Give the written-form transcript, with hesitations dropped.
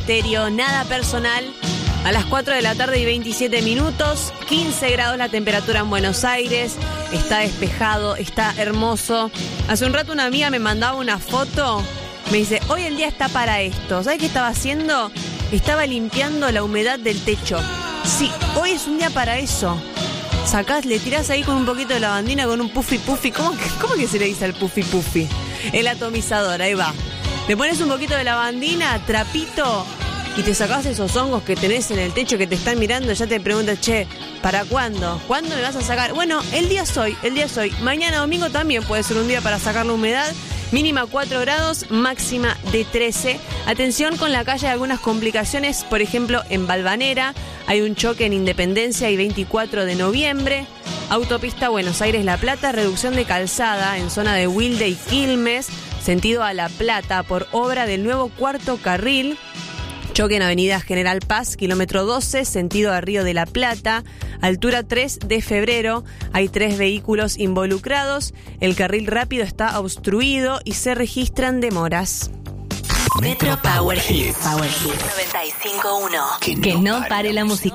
Estéreo, nada personal. A las 4 de la tarde y 27 minutos, 15 grados la temperatura en Buenos Aires, está despejado, está hermoso. Hace un rato una amiga me mandaba una foto, me dice, hoy el día está para esto. ¿Sabes qué estaba haciendo? Estaba limpiando la humedad del techo. Sí, hoy es un día para eso. Sacás, le tirás ahí con un poquito de lavandina, con un puffy puffy. ¿Cómo que se le dice al puffy puffy? El atomizador, ahí va. Le pones un poquito de lavandina, trapito, y te sacás esos hongos que tenés en el techo que te están mirando. Ya te preguntas, che, ¿para cuándo? ¿Cuándo me vas a sacar? Bueno, el día es hoy. Mañana domingo también puede ser un día para sacar la humedad. Mínima 4 grados, máxima de 13. Atención con la calle, hay algunas complicaciones. Por ejemplo, en Valvanera hay un choque en Independencia y 24 de noviembre. Autopista Buenos Aires-La Plata, reducción de calzada en zona de Wilde y Quilmes, sentido a La Plata, por obra del nuevo cuarto carril. Choque en Avenida General Paz, kilómetro 12, sentido a Río de la Plata, altura 3 de febrero. Hay 3 vehículos involucrados. El carril rápido está obstruido y se registran demoras. Metro Power Hits. Power Hits 95.1. Que no pare la música.